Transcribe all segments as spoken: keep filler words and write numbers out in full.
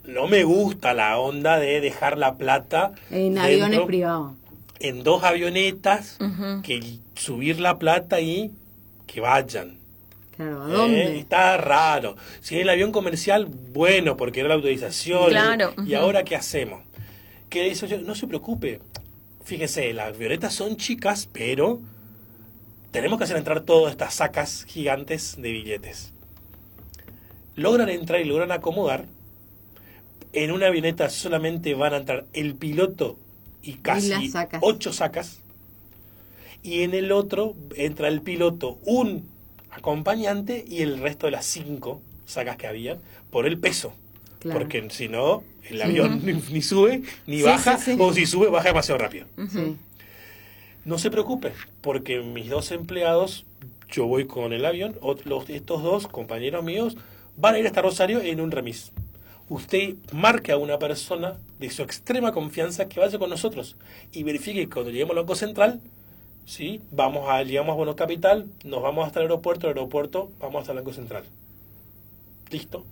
no me gusta la onda de dejar la plata en aviones privados. En dos avionetas, Uh-huh. que subir la plata y que vayan. Claro, ¿a dónde? Eh, está raro. Si es el avión comercial, bueno, porque era la autorización. Claro. ¿Y Uh-huh. ahora qué hacemos? ¿Qué dice yo? No se preocupe. Fíjese, las avionetas son chicas, pero tenemos que hacer entrar todas estas sacas gigantes de billetes. Logran entrar y logran acomodar. En una avioneta solamente van a entrar el piloto y casi las sacas. ocho sacas. Y en el otro entra el piloto, un acompañante y el resto de las cinco sacas que había por el peso. Claro. Porque si no, el avión ni, ni sube ni Sí, baja, sí, sí. o si sube, baja demasiado rápido. Sí. No se preocupe, porque mis dos empleados, yo voy con el avión, ot- los, estos dos compañeros míos van a ir hasta Rosario en un remis. Usted marque a una persona de su extrema confianza que vaya con nosotros y verifique que cuando lleguemos al Banco Central, ¿sí? vamos a, llegamos a Buenos Capital, nos vamos hasta el aeropuerto, el aeropuerto, vamos hasta el Banco Central. ¿Listo?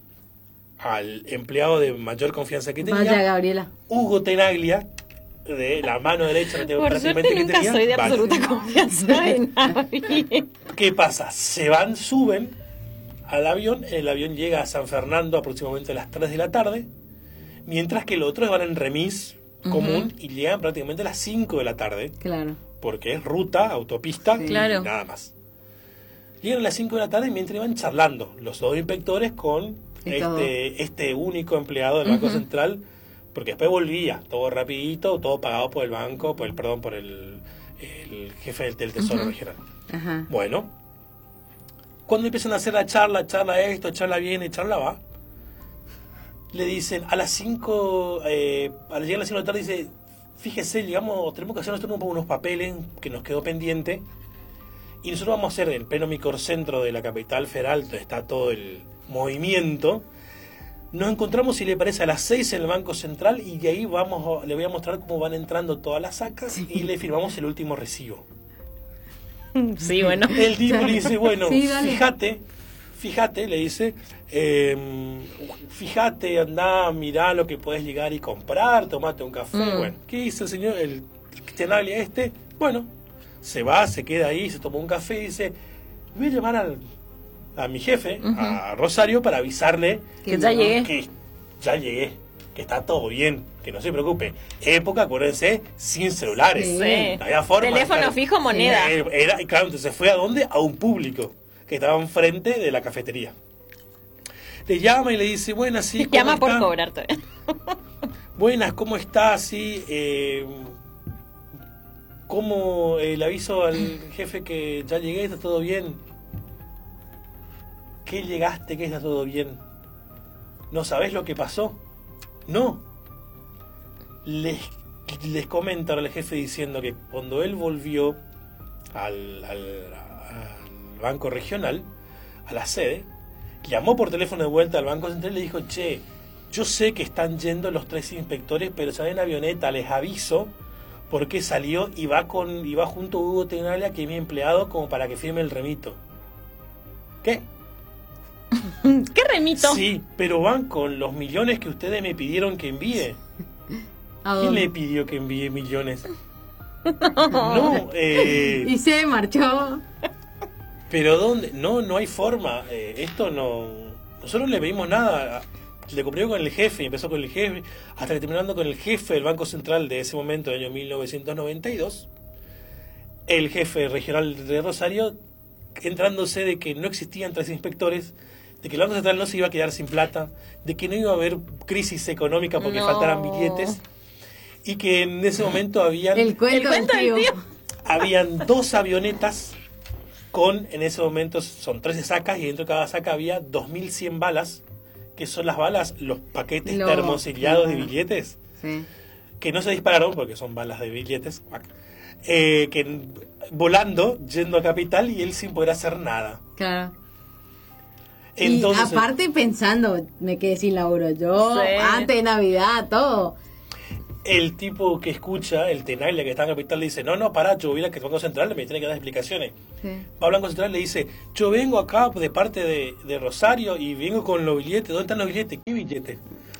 Al empleado de mayor confianza que tenía, Vaya, Gabriela. Hugo Tenaglia, de la mano derecha, no tengo Por prácticamente suerte que nunca tenía, soy de vaya. absoluta confianza en nadie. ¿Qué pasa? Se van, suben al avión, el avión llega a San Fernando aproximadamente a las tres de la tarde, mientras que los otros van en remis común y llegan prácticamente a las cinco de la tarde, Claro. porque es ruta, autopista Sí. y Claro. nada más. Llegan a las cinco de la tarde mientras van charlando los dos inspectores con Y todo. este, este único empleado del Banco Ujú. Central, porque después volvía, todo rapidito, todo pagado por el banco, por el perdón, por el, el jefe del, del Tesoro Ujú. Regional. Ajá. Bueno, cuando empiezan a hacer la charla, charla esto, charla viene, charla va, le dicen a las cinco, eh, al llegar a las cinco de la tarde, dice, fíjese, llegamos, tenemos que hacer nosotros unos papeles que nos quedó pendiente, y nosotros vamos a hacer en el pleno microcentro de la capital federal, donde está todo el movimiento. Nos encontramos, si le parece, a las seis en el Banco Central, y de ahí vamos a- le voy a mostrar cómo van entrando todas las sacas y le firmamos el último recibo. Sí, bueno. El tipo le dice, bueno, Sí, dale. fíjate, fíjate, le dice, eh, fíjate, andá, mirá lo que podés llegar y comprar, tomate un café. Mm. Bueno, ¿qué dice el señor, el tenaglia este? Bueno, se va, se queda ahí, se toma un café y dice, voy a llamar al, a mi jefe, Ujú. a Rosario, para avisarle Que ya llegué. que ya llegué, que está todo bien, que no se preocupe. Época, acuérdense, sin celulares. Sí. Sí. No había forma de Teléfono estar- fijo, moneda. Eh, Era, y claro, entonces fue a dónde? A un público que estaba enfrente de la cafetería. Le llama y le dice, buenas, sí, ¿cómo Llama por está? cobrarte. Buenas, ¿cómo está? Sí, eh, ¿cómo eh, le aviso al jefe que ya llegué, está todo bien? ¿Qué llegaste, que está todo bien? ¿No sabés lo que pasó? No. Les, les comenta al jefe diciendo que cuando él volvió al, al, al banco regional, a la sede, llamó por teléfono de vuelta al Banco Central y le dijo, che, yo sé que están yendo los tres inspectores, pero salen en avioneta, les aviso, porque salió y va con y va junto a Hugo Tenaglia, que es mi empleado, como para que firme el remito. ¿Qué? ¿Qué remito? Sí, pero van con los millones que ustedes me pidieron que envíe. ¿A ¿Quién dónde? le pidió que envíe millones? No, eh, Y se marchó. pero ¿dónde? No, no hay forma. Eh, esto no... Nosotros no le pedimos nada. Le cumplió con el jefe, y empezó con el jefe, hasta que terminando con el jefe del Banco Central de ese momento, del año mil novecientos noventa y dos, el jefe regional de Rosario, entrándose de que no existían tres inspectores, de que el Banco Central no se iba a quedar sin plata, de que no iba a haber crisis económica porque No. faltaran billetes, y que en ese momento habían... El cuento, El cuento del del tío. tío. Habían dos avionetas con, en ese momento son trece sacas, y dentro de cada saca había dos mil cien balas, que son las balas, los paquetes Lo- termoselados de claro. billetes, Sí. que no se dispararon porque son balas de billetes, eh, que volando, yendo a Capital, y él sin poder hacer nada. Claro. Entonces, y aparte pensando, me quedé sin laburo yo, Sí. antes de Navidad, todo. el tipo que escucha, el Tenaglia que está en Capital, le dice, no, no, pará, yo voy a que el Banco Central me tiene que dar explicaciones. Sí. Va al Banco Central y le dice, yo vengo acá de parte de, de Rosario y vengo con los billetes. ¿Dónde están los billetes? ¿Qué billetes?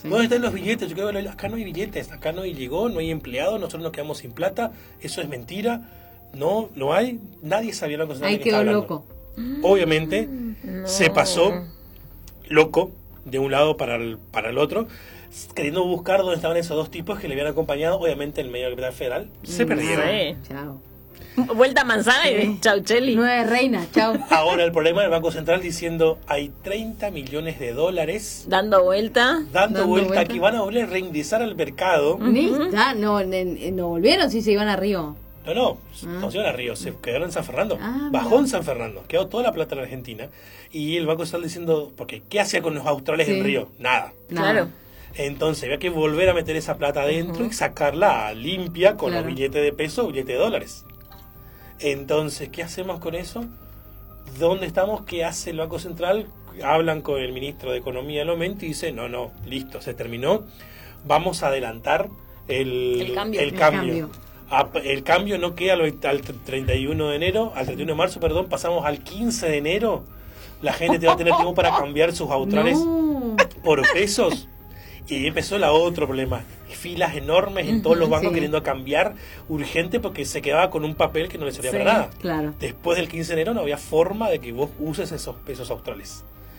Sí. ¿Dónde están los billetes? Yo creo que acá no hay billetes, acá no hay llegó, no hay empleado, nosotros nos quedamos sin plata, eso es mentira, no, no hay, nadie sabía lo que Ahí quedó loco. Obviamente No. se pasó loco de un lado para el, para el otro, queriendo buscar dónde estaban esos dos tipos que le habían acompañado, obviamente en medio de la capital federal, se Mm, perdieron. Sí. Chao. Vuelta a manzana y Sí. chau, Cheli. Nueve reinas, chao. Ahora el problema del Banco Central diciendo hay treinta millones de dólares Dando vuelta. dando, Dando vuelta, vuelta. que van a volver a reingresar al mercado. Ni está, no, ne- no volvieron si se iban a Río. No, no, Ah. no se iban a Río, se quedaron en San Fernando. Ah, Bajó mira. en San Fernando, quedó toda la plata en Argentina. Y el Banco Central diciendo, porque ¿qué hacía con los australes Sí. en Río? Nada. Nada. Claro. Entonces había que volver a meter esa plata adentro y sacarla limpia con Claro. los billetes de peso, billetes de dólares. Entonces, ¿qué hacemos con eso? ¿Dónde estamos? ¿Qué hace el Banco Central? Hablan con el ministro de Economía del momento y dice, no, no, listo, se terminó. Vamos a adelantar el, El cambio. El El cambio. cambio. A- el cambio no queda al al treinta y uno de enero, al treinta y uno de marzo, perdón, pasamos al quince de enero. La gente te va a tener tiempo para cambiar sus australes No. por pesos. Y ahí empezó la otro problema. Filas enormes en todos los bancos sí. queriendo cambiar urgente porque se quedaba con un papel que no le servía Sí, para nada. Claro. Después del quince de enero no había forma de que vos uses esos pesos australes.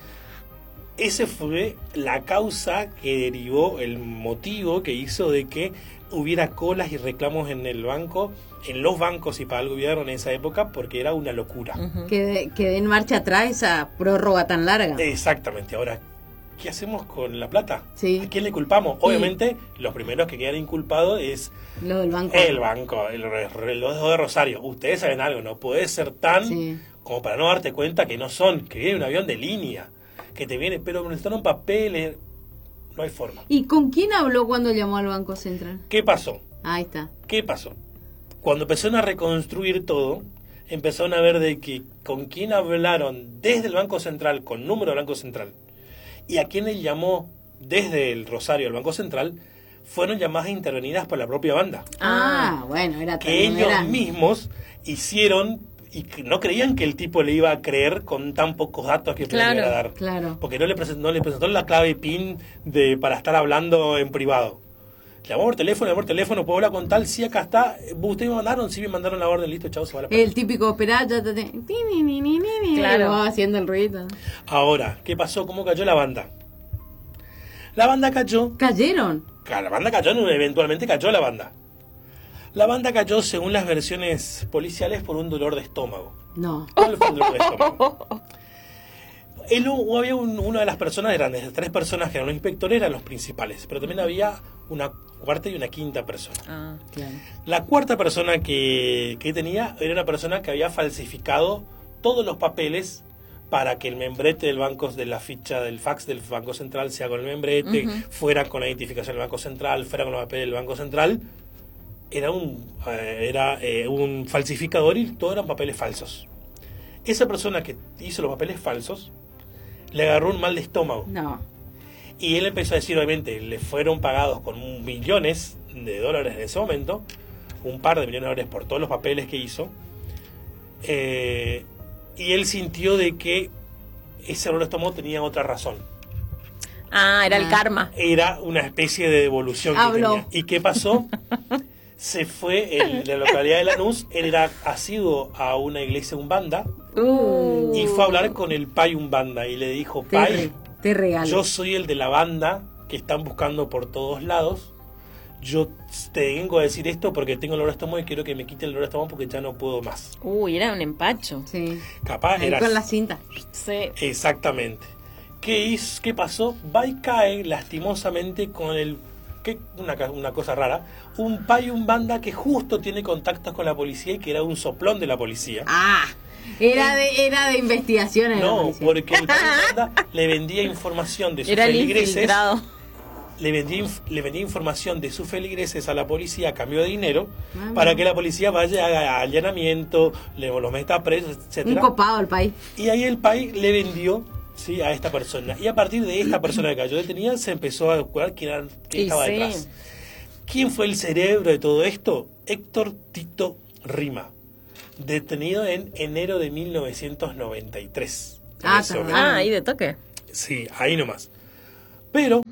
Ese fue la causa que derivó, el motivo que hizo de que hubiera colas y reclamos en el banco, en los bancos y para el gobierno en esa época, porque era una locura. Ujú. Que, de- que den marcha atrás esa prórroga tan larga. Exactamente. Ahora, ¿qué hacemos con la plata? Sí. ¿A quién le culpamos? Obviamente, los primeros que quedan inculpados es Lo del banco. el banco, el re- reloj de Rosario. Ustedes saben algo, no puede ser tan Sí. como para no darte cuenta que no son, que viene un avión de línea, que te viene, pero necesitaron papeles, no hay forma. ¿Y con quién habló cuando llamó al Banco Central? ¿Qué pasó? Ahí está. ¿Qué pasó? Cuando empezaron a reconstruir todo, empezaron a ver de que con quién hablaron desde el Banco Central, con número del Banco Central, y a quién le llamó desde el Rosario al Banco Central, fueron llamadas intervenidas por la propia banda. Ah, bueno, era Que también ellos era- mismos hicieron y que no creían que el tipo le iba a creer con tan pocos datos que podía Claro, llegar a dar. Claro. Porque no le presentó, no le presentó la clave PIN de, para estar hablando en privado. Llamó por teléfono, llamó por teléfono, puedo hablar con tal, sí, acá está. ¿Ustedes me mandaron? Sí, me mandaron la orden, listo, chao, se va la El típico operar, ya te, te- ti, ni, ni, ni, ni, ni, Claro. y va haciendo el ruido. Ahora, ¿qué pasó? ¿Cómo cayó la banda? La banda cayó, Cayeron. la banda cayó, no, eventualmente cayó la banda. La banda cayó, según las versiones policiales, por un dolor de estómago. No. ¿Cuál fue el dolor de estómago? Él, o había un- una de las personas, eran de tres personas que eran los inspectores, eran los principales, pero también había una cuarta y una quinta persona. Ah. Claro. La cuarta persona que, que tenía era una persona que había falsificado todos los papeles para que el membrete del banco, de la ficha del fax del Banco Central sea con el membrete, Ujú. fuera con la identificación del Banco Central, fuera con los papeles del Banco Central. Era un, eh, era, eh, un falsificador y todos eran papeles falsos. Esa persona que hizo los papeles falsos le agarró un mal de estómago. No. Y él empezó a decir, obviamente, le fueron pagados con millones de dólares en ese momento, un par de millones de dólares por todos los papeles que hizo. Eh, y él sintió de que ese dolor de estómago tenía otra razón. Ah, era el Ah. karma. Era una especie de devolución que Habló. tenía. ¿Y qué pasó? Se fue en la localidad de Lanús, él era asiduo a una iglesia umbanda Uh. y fue a hablar con el pai umbanda y le dijo, Te, pai, re- te regalo. yo soy el de la banda que están buscando por todos lados. Yo te vengo a decir esto porque tengo el dolor de estómago y quiero que me quite el dolor de estómago porque ya no puedo más. Uy, era un empacho. Sí. Capaz Ahí era con la cinta. Sí. exactamente. ¿Qué hizo? ¿Qué pasó? Va y cae lastimosamente con el que una, ca- una cosa rara, un pai un banda que justo tiene contactos con la policía y que era un soplón de la policía. Ah, era de, era de investigaciones. de la No, policía. porque el pai un banda le vendía información de sus Era el feligreses. infiltrado. Le vendía, inf- le vendía información de sus feligreses a la policía a cambio de dinero Ah, para mira. que la policía vaya a, a allanamiento, le, los meta presos, Un etcétera. copado el país. Y ahí el país le vendió, sí, a esta persona. Y a partir de esta persona que cayó detenida se empezó a descubrir quién, era- quién Y estaba sí. detrás. ¿Quién fue el cerebro de todo esto? Héctor Tito Rima, detenido en enero de mil novecientos noventa y tres. En Ah, ese tardó. momento. Ah, ahí de toque. Sí, ahí nomás. Pero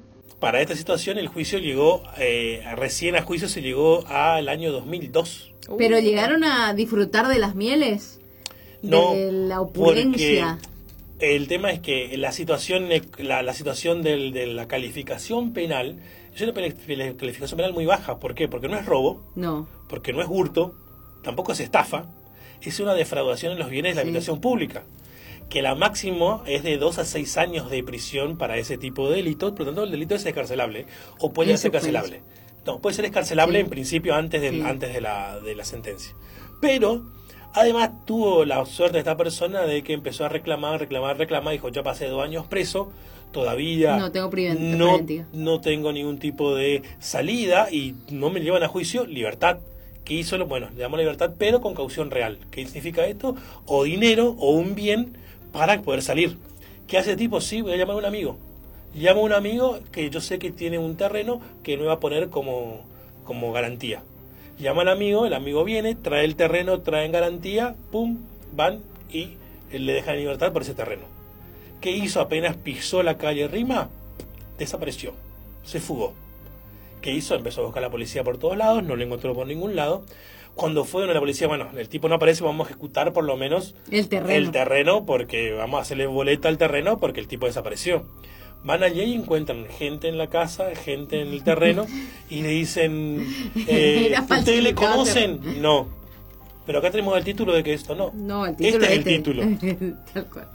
para esta situación el juicio llegó, eh, recién a juicio se llegó al año dos mil dos. ¿Pero Uh. llegaron a disfrutar de las mieles? No, de la opulencia. porque el tema es que la situación la, la situación del, de la calificación penal es una pele- calificación penal muy baja. ¿Por qué? Porque no es robo, No. porque no es hurto, tampoco es estafa, es una defraudación en los bienes de la Sí. habitación pública. Que la máximo es de dos a seis años de prisión para ese tipo de delitos, por lo tanto el delito es escarcelable, o puede En ser suspenso. escarcelable. No, puede ser escarcelable Sí. en principio antes, del, Sí. antes de, la, de la sentencia. Pero, además, tuvo la suerte de esta persona de que empezó a reclamar, reclamar, reclamar, dijo, ya pasé dos años preso, todavía No tengo preven- no, preventiva. no tengo ningún tipo de salida y no me llevan a juicio, libertad. ¿Qué hizo? Bueno, le damos libertad, pero con caución real. ¿Qué significa esto? O dinero o un bien para poder salir. ¿Qué hace el tipo? Sí, voy a llamar a un amigo. Llamo a un amigo que yo sé que tiene un terreno que me va a poner como, como garantía. Llama al amigo, el amigo viene, trae el terreno, trae en garantía, pum, van y le dejan en libertad por ese terreno. ¿Qué hizo? Apenas pisó la calle Rima, desapareció, se fugó. ¿Qué hizo? Empezó a buscar a la policía por todos lados, no lo encontró por ningún lado. Cuando fue donde la policía, bueno, el tipo no aparece, vamos a ejecutar por lo menos El terreno. el terreno, porque vamos a hacerle boleta al terreno porque el tipo desapareció. Van allí y encuentran gente en la casa, gente en el terreno, y le dicen, eh, Era ¿ustedes le falsificado. conocen? No. Pero acá tenemos el título de que esto no. No, el título Este es el título. Tal cual.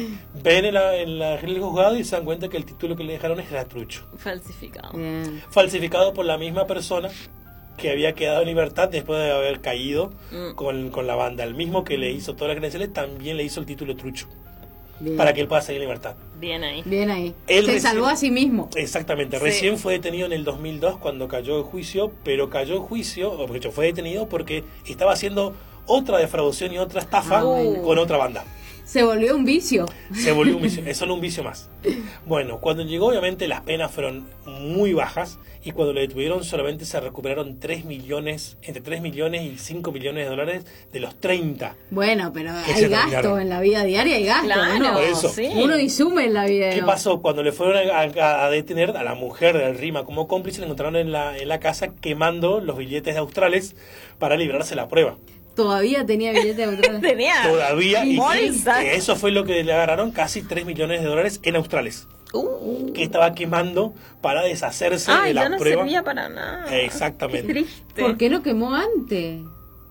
Ven en, la, en, la, en el juzgado y se dan cuenta que el título que le dejaron era trucho. Falsificado. Bien. Falsificado por la misma persona que había quedado en libertad después de haber caído Mm. con, con la banda. El mismo que le hizo todas las credenciales también le hizo el título trucho. Bien. Para que él pueda seguir en libertad. Bien ahí. Bien ahí. Él Se recién- salvó a sí mismo. Exactamente. Sí. Recién fue detenido en el dos mil dos cuando cayó en juicio, pero cayó en juicio, o de hecho fue detenido porque estaba haciendo otra defraudación y otra estafa Ah, bueno. con otra banda. Se volvió un vicio. Se volvió un vicio, es solo un vicio más. Bueno, cuando llegó obviamente las penas fueron muy bajas y cuando le detuvieron solamente se recuperaron tres millones, entre tres millones y cinco millones de dólares de los treinta. Bueno, pero Que hay se gasto terminaron. en la vida diaria, hay gasto. Claro, uno, Por eso. sí. uno disume en la vida. ¿Qué ¿no? pasó? Cuando le fueron a, a- a detener a la mujer del Rima como cómplice, la encontraron en la, en la casa quemando los billetes de australes para librarse la prueba. Todavía tenía billete de australes. Tenía. Todavía, y bolsa. que eso fue lo que le agarraron, casi tres millones de dólares en australes, Uh. que estaba quemando para deshacerse Ay, de la ya no prueba. servía para nada. Exactamente. Qué triste. ¿Por qué no quemó antes?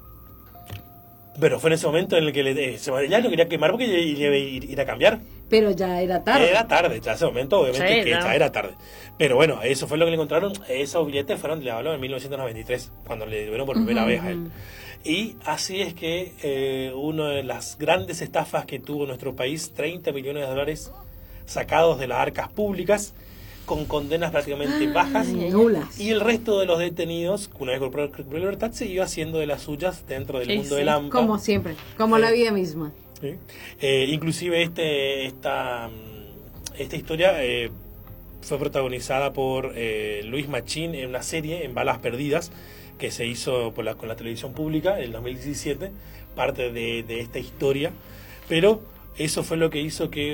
Pero fue en ese momento en el que le, eh, se- ya no quería quemar porque iba a ir, ir a cambiar. Pero ya era tarde. Era tarde, ya ese momento obviamente Sí, que no. ya era tarde. Pero bueno, eso fue lo que le encontraron. Esos billetes fueron, le hablo, en mil novecientos noventa y tres, cuando le dieron por primera Ujú, vez a él. ujú. Y así es que eh, una de las grandes estafas que tuvo nuestro país, treinta millones de dólares sacados de las arcas públicas, con condenas prácticamente bajas. Nulas. Y el resto de los detenidos, una vez recuperó recuperó libertad, siguió haciendo de las suyas dentro del Sí, mundo sí. del AMPA. Como siempre. Como Sí. la vida misma. ¿Sí? Eh, inclusive este esta mm, esta historia eh, fue protagonizada por eh, Luis Machín en una serie, en Balas Perdidas, que se hizo por la, con la televisión pública en el dos mil diecisiete, parte de, de esta historia. Pero eso fue lo que hizo que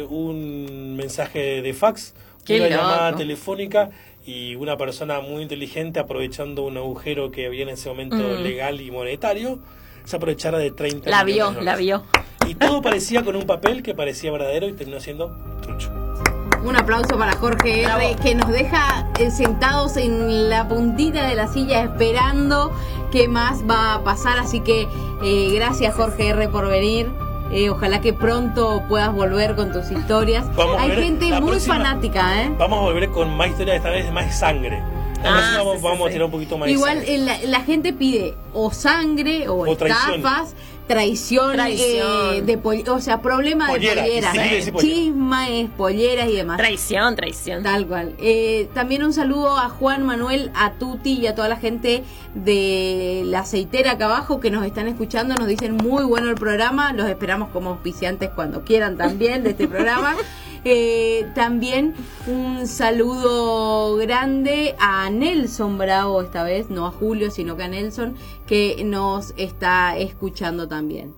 un mensaje de fax, Qué una llamada loco. telefónica y una persona muy inteligente, aprovechando un agujero que había en ese momento Mm. legal y monetario, se aprovechara de treinta La millones vio, de la dólares. vio. Y todo parecía con un papel que parecía verdadero y terminó siendo trucho. Un aplauso para Jorge R, Bravo. que nos deja eh, sentados en la puntita de la silla esperando qué más va a pasar. Así que eh, gracias Jorge R por venir. Eh, ojalá que pronto puedas volver con tus historias. Vamos a Hay ver gente la muy próxima. fanática, ¿eh? Vamos a volver con más historias, esta vez de más sangre. La Ah, próxima sí, vamos, sí, vamos sí. a tirar un poquito más Igual de sangre. eh, la, la gente pide o sangre o, O traición. estafas, traición, Traición. eh, de poll- o sea, problema Pollera, de polleras, sí, ¿eh? sí, pollera. chismes, polleras y demás. Traición, traición. Tal cual. Eh, también un saludo a Juan Manuel, a Tuti y a toda la gente de la aceitera acá abajo que nos están escuchando. Nos dicen muy bueno el programa. Los esperamos como auspiciantes cuando quieran también de este programa. Eh, también un saludo grande a Nelson Bravo esta vez, no a Julio, sino que a Nelson, que nos está escuchando también.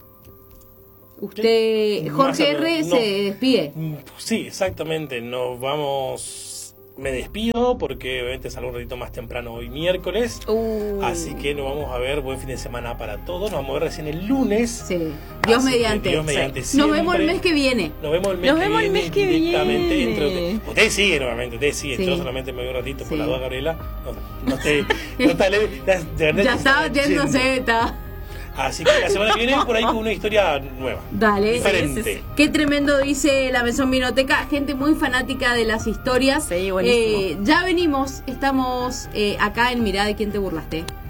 Usted, Sí. Jorge Más o R, menos, se no. despide. Mm, Sí, exactamente. Nos vamos me despido porque obviamente salgo un ratito más temprano hoy miércoles. Uh. Así que nos vamos a ver. Buen fin de semana para todos. Nos vamos a ver recién el lunes. Sí. Dios Así que mediante. Dios mediante Sí. Nos siempre. vemos el mes que viene. Nos vemos el mes Nos que vemos el viene mes que directamente. viene. Entre, ustedes siguen, obviamente. Ustedes siguen. Sí. Yo solamente me voy un ratito por Sí. la duda, Gabriela. No, no te. No te ale- ya, ya- Ya estaba yendo. yéndose. Está. Así que la semana que viene por ahí con una historia nueva. Dale. Diferente. Sí, sí, sí. Qué tremendo, dice la Mesón Vinoteca. Gente muy fanática de las historias. Sí, buenísimo. Eh, ya venimos. Estamos eh, acá en Mirá de quién te burlaste.